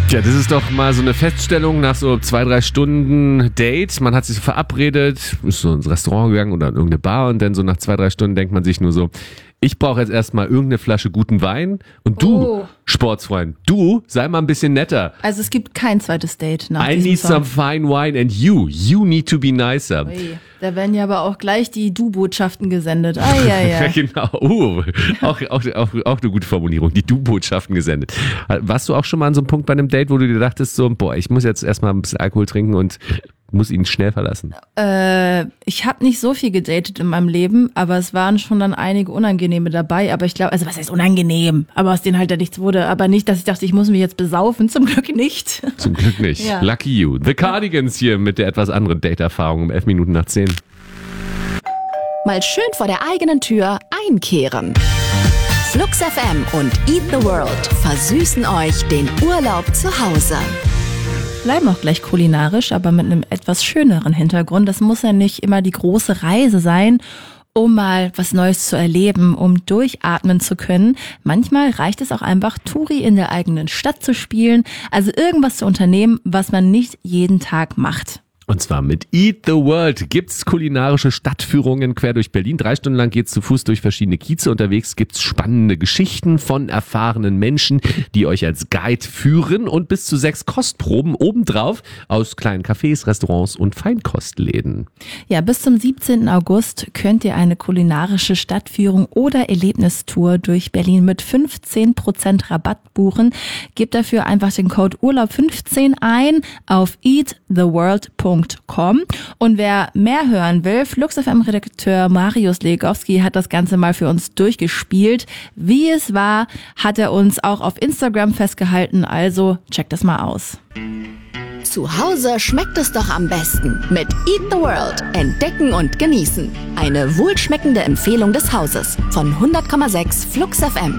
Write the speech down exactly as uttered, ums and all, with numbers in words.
Ja, das ist doch mal so eine Feststellung nach so zwei, drei Stunden Date. Man hat sich so verabredet, ist so ins Restaurant gegangen oder in irgendeine Bar und dann so nach zwei, drei Stunden denkt man sich nur so, ich brauche jetzt erstmal irgendeine Flasche guten Wein und du, Oh. Sportsfreund, du, sei mal ein bisschen netter. Also es gibt kein zweites Date nach I diesem need Song. some fine wine and you, you need to be nicer. Ui, da werden ja aber auch gleich die Du-Botschaften gesendet. Ah, ja, ja. Genau, uh, auch, auch, auch, auch eine gute Formulierung, die Du-Botschaften gesendet. Warst du auch schon mal an so einem Punkt bei einem Date, wo du dir dachtest so, boah, ich muss jetzt erstmal ein bisschen Alkohol trinken und muss ihn schnell verlassen? Äh, ich habe nicht so viel gedatet in meinem Leben, aber es waren schon dann einige Unangenehme dabei. Aber ich glaube, also was heißt unangenehm? Aber aus denen halt da nichts wurde. Aber nicht, dass ich dachte, ich muss mich jetzt besaufen. Zum Glück nicht. Zum Glück nicht. Ja. Lucky you. The Cardigans hier mit der etwas anderen Date-Erfahrung um elf Minuten nach zehn. Mal schön vor der eigenen Tür einkehren. Flux F M und Eat the World versüßen euch den Urlaub zu Hause. Bleiben auch gleich kulinarisch, aber mit einem etwas schöneren Hintergrund. Das muss ja nicht immer die große Reise sein, um mal was Neues zu erleben, um durchatmen zu können. Manchmal reicht es auch einfach, Touri in der eigenen Stadt zu spielen, also irgendwas zu unternehmen, was man nicht jeden Tag macht. Und zwar mit Eat the World gibt's kulinarische Stadtführungen quer durch Berlin. Drei Stunden lang geht's zu Fuß durch verschiedene Kieze. Unterwegs gibt's spannende Geschichten von erfahrenen Menschen, die euch als Guide führen und bis zu sechs Kostproben obendrauf aus kleinen Cafés, Restaurants und Feinkostläden. Ja, bis zum siebzehnten August könnt ihr eine kulinarische Stadtführung oder Erlebnistour durch Berlin mit fünfzehn Prozent Rabatt buchen. Gebt dafür einfach den Code Urlaub fünfzehn ein auf eat the world punkt com. Und wer mehr hören will, Flux F M-Redakteur Marius Legowski hat das Ganze mal für uns durchgespielt. Wie es war, hat er uns auch auf Instagram festgehalten, also checkt das mal aus. Zu Hause schmeckt es doch am besten mit Eat the World. Entdecken und genießen. Eine wohlschmeckende Empfehlung des Hauses von hundert Komma sechs Flux F M.